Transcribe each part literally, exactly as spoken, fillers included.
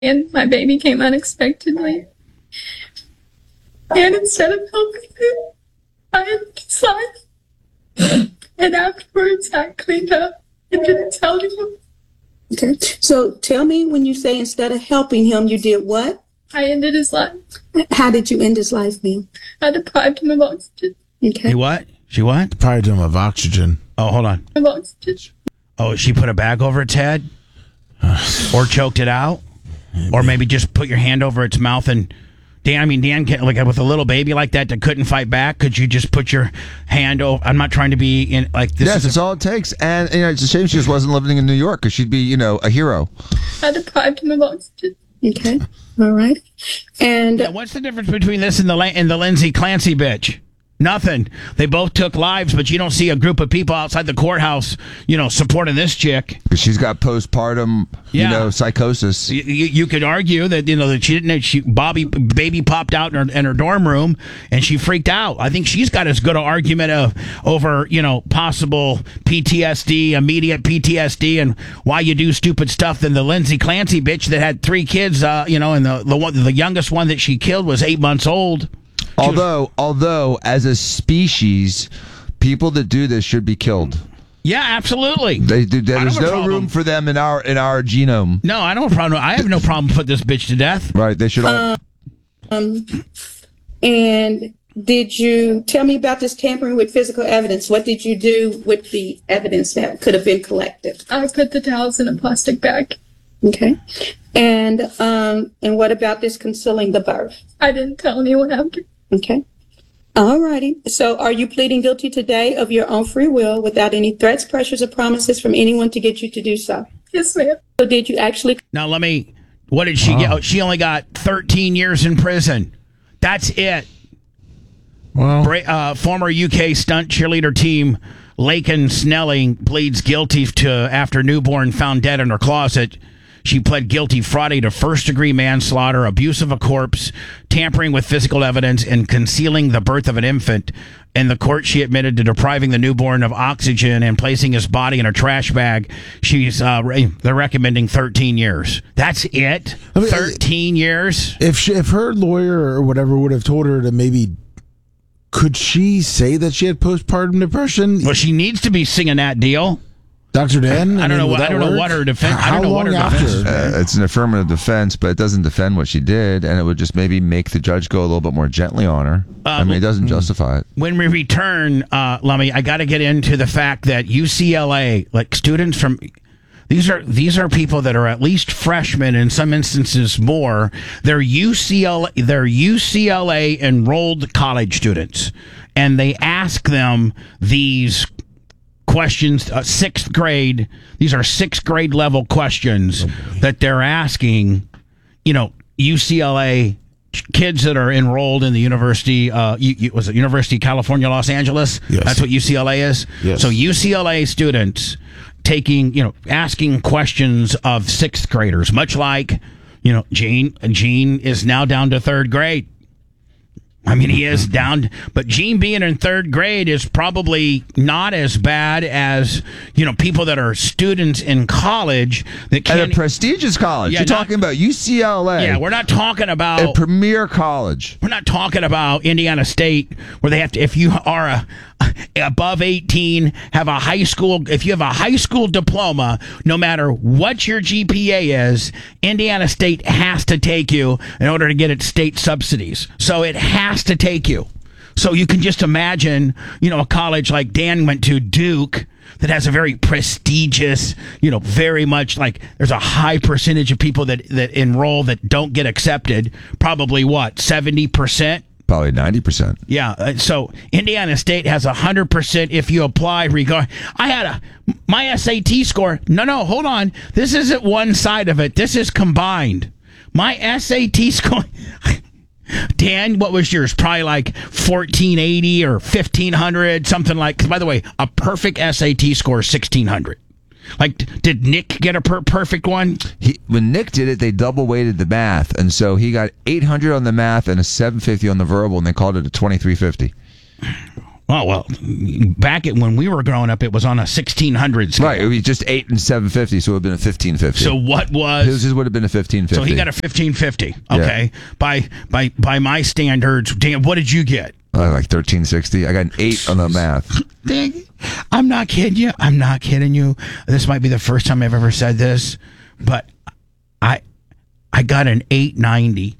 And my baby came unexpectedly. And instead of helping him, I ended his life. And afterwards, I cleaned up and didn't tell him. Okay. So tell me, when you say instead of helping him, you did what? I ended his life. How did you end his life, ma'am? I deprived him of oxygen. Okay. He what? She what? Deprived him of oxygen. Oh, hold on. Of oxygen. Oh, she put a bag over its head? Or choked it out? Or maybe just put your hand over its mouth and... Dan, I mean, Dan, can, like with a little baby like that that couldn't fight back, could you just put your hand over? I'm not trying to be in like this. Yes, it's all it takes. And you know, it's a shame she just wasn't living in New York because she'd be, you know, a hero. I deprived him of oxygen. Okay. All right. And yeah, what's the difference between this and the and the Lindsay Clancy bitch? Nothing. They both took lives, but you don't see a group of people outside the courthouse, you know, supporting this chick. Because she's got postpartum, Yeah. you know, psychosis. You, you, you could argue that, you know, that she didn't. She Bobby baby popped out in her, in her dorm room and she freaked out. I think she's got as good an argument of over, you know, possible P T S D, immediate P T S D, and why you do stupid stuff than the Lindsay Clancy bitch that had three kids. Uh, you know, and the the one, the youngest one that she killed was eight months old. Although, although, as a species, people that do this should be killed. Yeah, absolutely. They do. There's I don't have a no problem. room for them in our in our genome. No, I don't have a problem. I have no problem putting this bitch to death. Right? They should all. um, and did you tell me about this tampering with physical evidence? What did you do with the evidence that could have been collected? I put the towels in a plastic bag. Okay. And um, and what about this concealing the birth? I didn't tell anyone after. Okay. All righty. So are you pleading guilty today of your own free will without any threats, pressures, or promises from anyone to get you to do so? Yes, ma'am. So did you actually... Now, let me... What did she Wow. get? Oh, she only got thirteen years in prison. That's it. Well, Bra- uh, former U K stunt cheerleader team Laken Snelling pleads guilty to after newborn found dead in her closet. She pled guilty Friday to first-degree manslaughter, abuse of a corpse, tampering with physical evidence, and concealing the birth of an infant. In the court, she admitted to depriving the newborn of oxygen and placing his body in a trash bag. She's uh, re- they're recommending thirteen years. That's it? I mean, thirteen years? if she, if her lawyer or whatever would have told her to maybe, could she say that she had postpartum depression? Well, she needs to be singing that deal. Doctor Dan? I don't mean, know would what- I that don't know work? what her defense- I How don't know what long her after? defense- Uh, it's an affirmative defense, but it doesn't defend what she did, and it would just maybe make the judge go a little bit more gently on her. I mean, it doesn't justify it. When we return, uh, Lummy, I got to get into the fact that U C L A, like students from these are these are people that are at least freshmen, in some instances more. They're U C L A, they're U C L A enrolled college students, and they ask them these questions. Uh, sixth grade, these are sixth grade level questions that they're asking. You know, U C L A. Kids that are enrolled in the university, uh, you, you, was it University of California, Los Angeles? Yes. That's what U C L A is? Yes. So U C L A students taking, you know, asking questions of sixth graders, much like, you know, Gene, Gene is now down to third grade. I mean, he is down, but Gene being in third grade is probably not as bad as, you know, people that are students in college that At can't. a prestigious college. Yeah, You're not- talking about U C L A. yeah, we're not talking about. a premier college. We're not talking about Indiana State where they have to, if you are a, above eighteen, have a high school, if you have a high school diploma, no matter what your G P A is, Indiana State has to take you in order to get its state subsidies. So it has to take you. So you can just imagine, you know, a college like Dan went to, Duke, that has a very prestigious, you know, very much like there's a high percentage of people that, that enroll that don't get accepted. Probably what, seventy percent? Probably ninety percent. Yeah. uh, So Indiana State has one hundred percent if you apply regard. I had a, my S A T score. No, no, hold on. This isn't one side of it. This is combined. My S A T score. Dan, what was yours? Probably like fourteen eighty or fifteen hundred, something like. By the way, a perfect S A T score is sixteen hundred. Like, did Nick get a per- perfect one? He, when Nick did it, they double weighted the math, and so he got eight hundred on the math and a seven fifty on the verbal, and they called it a twenty-three fifty. Oh, well, back at when we were growing up, it was on a sixteen hundred scale. Right, it would be just eight and seven fifty, so it would have been a fifteen fifty. So what was... His would have been a fifteen fifty. So he got a fifteen fifty. Okay. Yeah. By by by my standards, Dan, what did you get? Uh, like thirteen sixty. I got an eight on the math. Dang. I'm not kidding you. I'm not kidding you. This might be the first time I've ever said this, but I I got an eight ninety.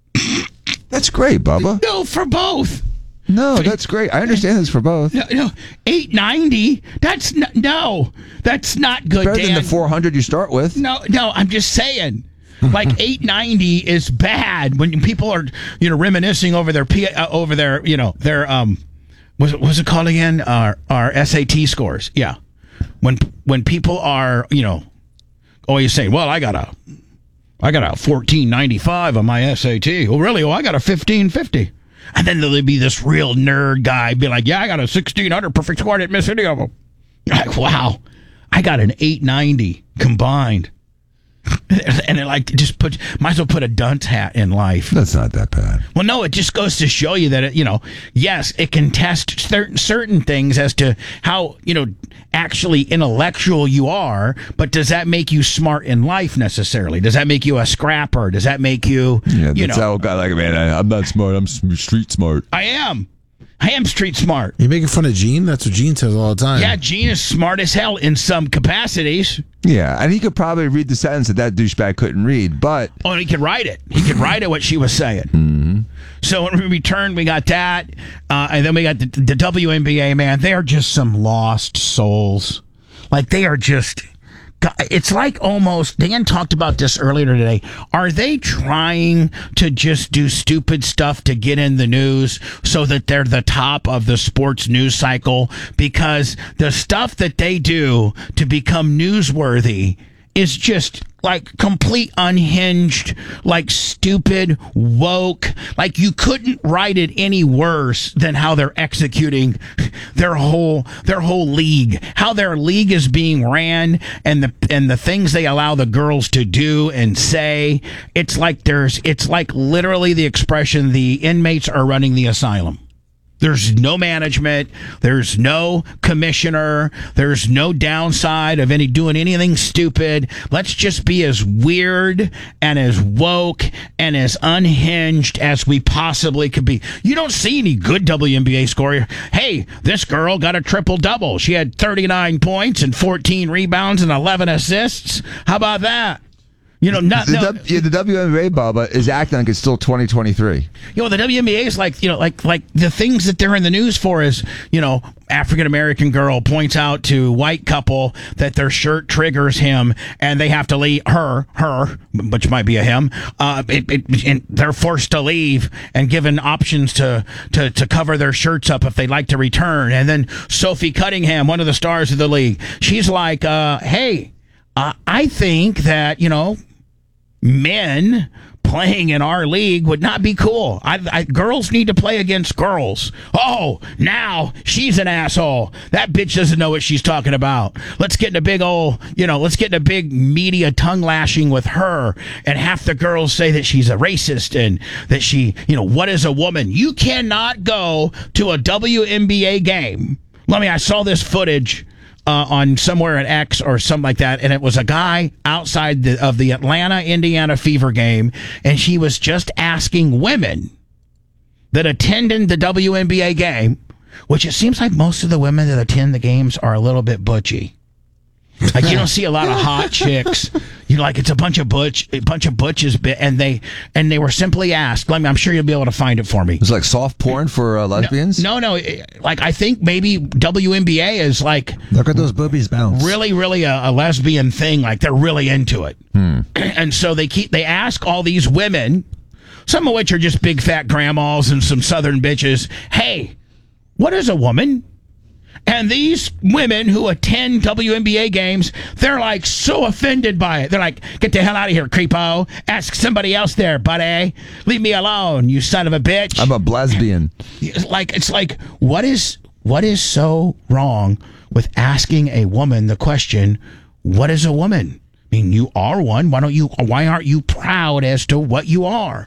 That's great, Bubba. No, for both. No, that's great. I understand this for both. No, no, eight ninety. That's n- no, that's not good. Better Dan. than the four hundred you start with. No, no, I'm just saying. Like eight ninety is bad when people are, you know, reminiscing over their P, uh, over their, you know, their um, was it was it called again? Our our S A T scores. Yeah, when when people are, you know, always saying, well, I got a, I got a fourteen ninety-five on my S A T. Well, really? Oh, I got a fifteen fifty. And then there'll be this real nerd guy be like, yeah, I got a sixteen hundred perfect score. I didn't miss any of them. Like, wow, I got an eight ninety combined. And it like just put, might as well put a dunce hat in life. That's not that bad. Well, no, it just goes to show you that, it, you know, yes, it can test certain, certain things as to how, you know, actually intellectual you are, but does that make you smart in life necessarily? Does that make you a scrapper? Does that make you, Yeah, you that's know, how a guy like, man, I, I'm not smart. I'm s- street smart. I am. I am street smart. You making fun of Gene? That's what Gene says all the time. Yeah, Gene is smart as hell in some capacities. Yeah, and he could probably read the sentence that that douchebag couldn't read, but Oh, and he could write it. He could write it what she was saying. Mm-hmm. So when we returned, we got that, uh, and then we got the, the W N B A. Man, they are just some lost souls. Like they are just. It's like almost. Dan talked about this earlier today. Are they trying to just do stupid stuff to get in the news so that they're the top of the sports news cycle? Because the stuff that they do to become newsworthy is just like complete unhinged, like stupid, woke. Like you couldn't write it any worse than how they're executing their whole their whole league. How their league is being ran and the and the things they allow the girls to do and say. It's like there's it's like literally the expression the inmates are running the asylum. There's no management. There's no commissioner. There's no downside of any doing anything stupid. Let's just be as weird and as woke and as unhinged as we possibly could be. You don't see any good W N B A scorer. Hey, this girl got a triple double. She had thirty-nine points and fourteen rebounds and eleven assists. How about that? You know, not, the, no, w, yeah, the W N B A, Bubba, is acting like it's still twenty twenty-three. You know, the W N B A is like, you know, like like the things that they're in the news for is, you know, African American girl points out to white couple that their shirt triggers him and they have to leave her, her, which might be a him, uh, it, it, and they're forced to leave and given options to, to, to cover their shirts up if they'd like to return. And then Sophie Cunningham, one of the stars of the league, she's like, uh, hey, uh, I think that, you know, men playing in our league would not be cool. I, I, girls need to play against girls. Oh, now she's an asshole. That bitch doesn't know what she's talking about. Let's get in a big old, you know, let's get in a big media tongue lashing with her. And half the girls say that she's a racist and that she, you know, what is a woman? You cannot go to a W N B A game. Let me, I saw this footage Uh, on somewhere at X or something like that, and it was a guy outside the, of the Atlanta, Indiana Fever game, and she was just asking women that attended the W N B A game, which it seems like most of the women that attend the games are a little bit butchy. Like you don't see a lot of hot chicks. You know, like it's a bunch of butch, a bunch of butches, and they and they were simply asked. Let me, I'm sure you'll be able to find it for me. It's like soft porn for uh, lesbians? No, no, no. Like I think maybe W N B A is like Look at those boobies bounce. really, really a, a lesbian thing. Like they're really into it, Hmm. and so they keep they ask all these women, some of which are just big fat grandmas and some southern bitches. Hey, what is a woman? And these women who attend W N B A games, they're like so offended by it. They're like, get the hell out of here, creepo. Ask somebody else there, buddy. Leave me alone, you son of a bitch. I'm a lesbian. It's like, it's like, what is, what is so wrong with asking a woman the question, what is a woman? I mean, you are one. Why don't you, why aren't you proud as to what you are?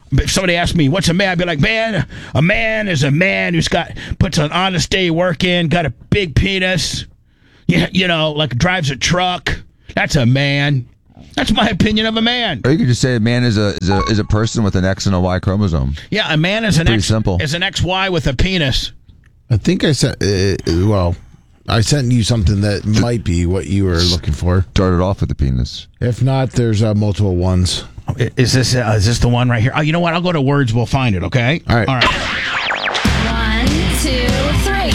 if somebody asked me, what's a man? I'd be like, man, a man is a man who's got, puts an honest day work in, got a big penis, you, you know, like drives a truck. That's a man. That's my opinion of a man. Or you could just say a man is a is a is a person with an X and a Y chromosome. Yeah, a man is an Pretty X, simple. is an X Y with a penis. I think I sent. Uh, well, I sent you something that might be what you were looking for. Started off with the penis. If not, there's uh, multiple ones. Is this uh, is this the one right here? Oh, you know what? I'll go to words. We'll find it. Okay. All right. All right. One, two, three.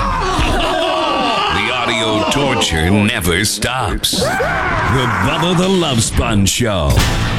The audio torture never stops. The Bubba the Love Sponge Show.